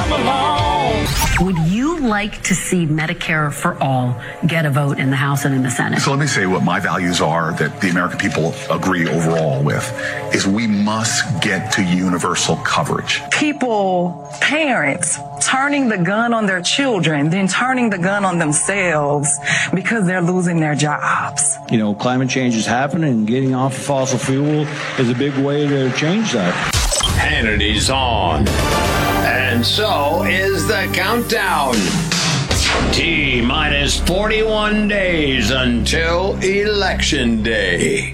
come along. Would you like to see Medicare for all get a vote in the House and in the Senate? So let me say what my values are that the American people agree overall with is we must get to universal coverage. People, parents, turning the gun on their children, then turning the gun on themselves because they're losing their jobs. You know, climate change is happening, and getting off of fossil fuel is a big way to change that. Hannity's on. And so is the countdown. T-minus 41 days until Election Day.